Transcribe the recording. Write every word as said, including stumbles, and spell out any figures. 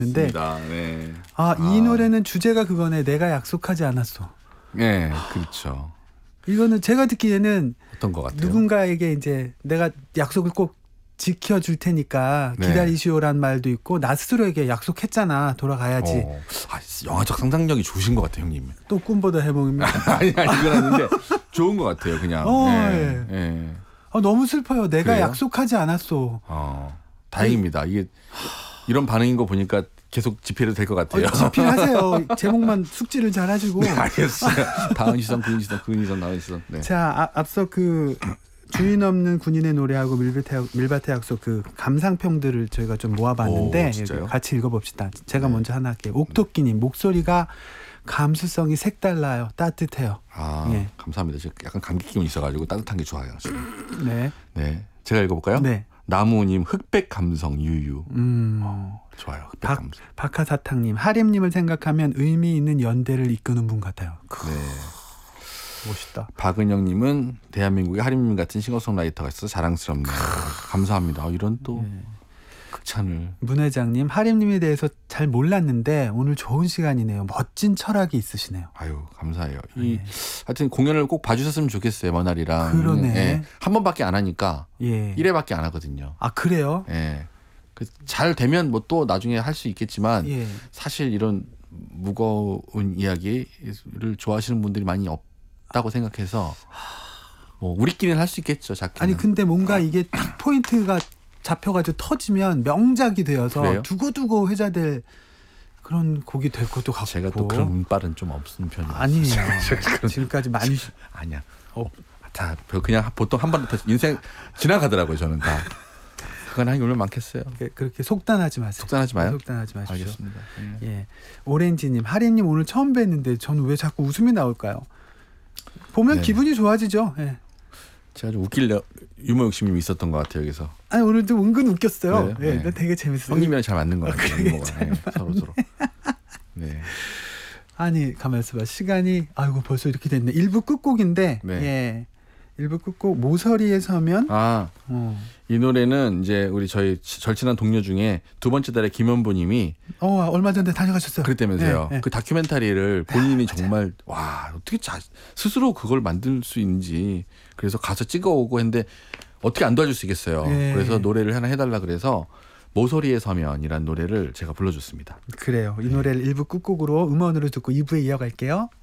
근데 네. 아, 이 아. 노래는 주제가 그거네. 내가 약속하지 않았어. 네, 그렇죠. 이거는 제가 듣기에는 어떤 것 같아요? 누군가에게 이제 내가 약속을 꼭 지켜줄 테니까 네. 기다리시오란 말도 있고 나 스스로에게 약속했잖아. 돌아가야지. 어. 아, 영화적 상상력이 좋으신 것 같아요, 형님. 또 꿈보다 해몽입니다. 아니, 아니, 이건 아닌데 좋은 것 같아요, 그냥. 어, 네. 예. 네. 아, 너무 슬퍼요. 내가 그래요? 약속하지 않았어. 어, 다행입니다. 이게 이런 반응인 거 보니까 계속 집필해도 될 것 같아요. 어, 집필하세요. 제목만 숙지를 잘 하시고. 네, 알겠어요. 다음 시선, 군 시선, 군 시선, 다음 시선. 네. 자, 아, 앞서 그 주인 없는 군인의 노래하고 밀밭의, 밀밭의 약속 그 감상평들을 저희가 좀 모아봤는데 오, 같이 읽어봅시다. 제가 네. 먼저 하나 할게요. 옥토끼님 목소리가 감수성이 색달라요. 따뜻해요. 아, 예. 감사합니다. 제가 약간 감기 기운이 있어가지고 따뜻한 게 좋아요. 지금. 네. 네, 제가 읽어볼까요? 네. 나무님 흑백 감성 유유. 음. 어, 좋아요. 흑백 박, 감성. 박하사탕님 하림님을 생각하면 의미 있는 연대를 이끄는 분 같아요. 네. 멋있다. 박은영님은 대한민국에 하림님 같은 싱어송라이터가 있어서 자랑스럽네요. 감사합니다. 아, 이런 또 네. 극찬을. 문 회장님 하림님에 대해서 잘 몰랐는데 오늘 좋은 시간이네요. 멋진 철학이 있으시네요. 아유, 감사해요. 네. 이 하여튼 공연을 꼭 봐주셨으면 좋겠어요. 머나리랑. 그러네. 예, 한 번밖에 안 하니까 예. 일 회밖에 안 하거든요. 아 그래요? 예. 그 잘 되면 뭐 또 나중에 할 수 있겠지만 예. 사실 이런 무거운 이야기를 좋아하시는 분들이 많이 없다고 생각해서 뭐 우리끼리는 할 수 있겠죠. 작게는. 아니 근데 뭔가 이게 딱 포인트가 잡혀가지고 터지면 명작이 되어서 그래요? 두고두고 회자될 그런 곡이 될 것도 같고. 제가 또 그런 운빨은 좀 없는 편이에요. 아니에요. 지금까지 많이 아니야. 어. 다 그냥 보통 한 번 인생 지나가더라고요. 저는 다. 그건 한 얼마 많겠어요. 그렇게 속단하지 마세요. 속단하지 마요? 속단하지 마십시오. 알겠습니다. 예. 예. 오렌지님, 하림님 오늘 처음 뵀는데 저는 왜 자꾸 웃음이 나올까요? 보면 네. 기분이 좋아지죠. 예. 제가 좀 웃길래 유머 욕심이 있었던 것 같아요. 여기서. 아니 오늘도 은근 웃겼어요. 그래요? 예, 네. 되게 재밌어요. 형님이랑 잘 맞는 것 아, 같아요. 그래, 유머가. 잘 네, 서로 서로. 네. 아니 가만 있어봐. 시간이 아이고 벌써 이렇게 됐네. 일 부 끝곡인데 네. 예. 일 부 끝곡 모서리에 서면 아, 어. 이 노래는 이제 우리 저희 절친한 동료 중에 두 번째 달에 김현보님이 어 얼마 전에 다녀가셨어요. 그랬다면서요. 예, 예. 그 다큐멘터리를 본인이 정말 와 어떻게 자, 스스로 그걸 만들 수 있는지 그래서 가서 찍어오고 했는데 어떻게 안 도와줄 수 있겠어요. 예. 그래서 노래를 하나 해달라 그래서 모서리에 서면이란 노래를 제가 불러줬습니다. 그래요. 이 노래를 일 부 끝곡으로 음원으로 듣고 이 부에 이어갈게요.